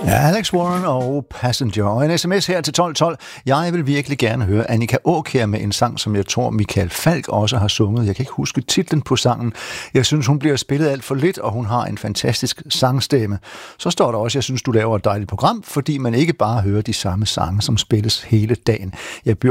Ja, Alex Warren og Passenger. Og en sms her til 1212. Jeg vil virkelig gerne høre Annika Aakjær med en sang, som jeg tror Michael Falch også har sunget. Jeg kan ikke huske titlen på sangen. Jeg synes, hun bliver spillet alt for lidt, og hun har en fantastisk sangstemme. Så står der også, jeg synes, du laver et dejligt program, fordi man ikke bare hører de samme sange, som spilles hele dagen. Jeg